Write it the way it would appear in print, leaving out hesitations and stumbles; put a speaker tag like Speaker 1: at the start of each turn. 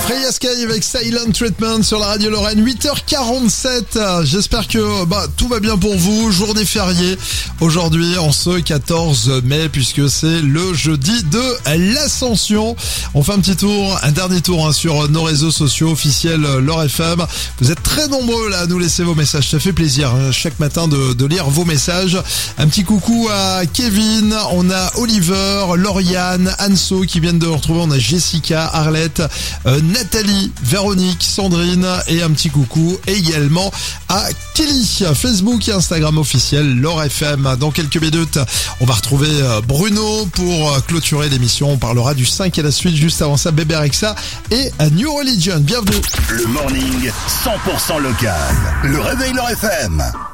Speaker 1: Freya Sky avec Silent Treatment sur la radio Lorraine, 8h47. J'espère que tout va bien pour vous. Journée fériée aujourd'hui en ce 14 mai puisque c'est le jeudi de l'Ascension. On fait un dernier tour sur nos réseaux sociaux officiels Lore FM. Vous êtes très nombreux là à nous laisser vos messages. Ça fait plaisir chaque matin de lire vos messages. Un petit coucou à Kevin, on a Oliver, Lauriane, Anso qui viennent de retrouver. On a Jessica, Arlette, Nathalie, Véronique, Sandrine et un petit coucou également à Kelly. Facebook et Instagram officiel Lore FM. Dans quelques minutes, on va retrouver Bruno pour clôturer l'émission. On parlera du 5 à la suite. Juste avant ça, Bébé Rexha et New Religion. Bienvenue.
Speaker 2: Le morning 100% local. Le réveil Lore FM.